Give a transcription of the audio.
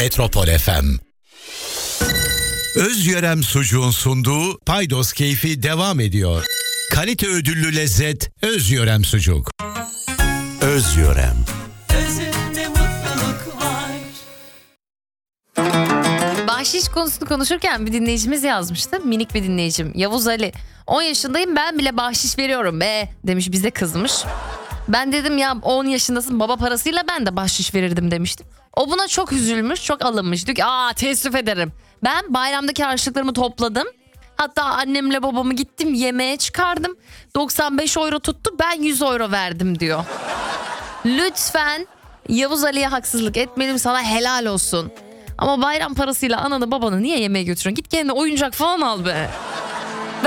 Metropol FM. Özyörem sucuğun sunduğu Paydos keyfi devam ediyor. Kalite ödüllü lezzet Özyörem sucuk. Özyörem. Özünde mutluluk var. Bahşiş konusunu konuşurken bir dinleyicimiz yazmıştı. Minik bir dinleyicim. Yavuz Ali. 10 yaşındayım, ben bile bahşiş veriyorum be demiş, bize kızmış. Ben dedim ya 10 yaşındasın, baba parasıyla ben de bahşiş verirdim demiştim. O buna çok üzülmüş, çok alınmış. Diyor ki teessüf ederim. Ben bayramdaki harçlıklarımı topladım. Hatta annemle babamı gittim yemeğe çıkardım. 95 euro tuttu, ben 100 euro verdim diyor. Lütfen Yavuz Ali'ye haksızlık etmedim, sana helal olsun. Ama bayram parasıyla ananı babanı niye yemeğe götürüyorsun? Git kendine oyuncak falan al be.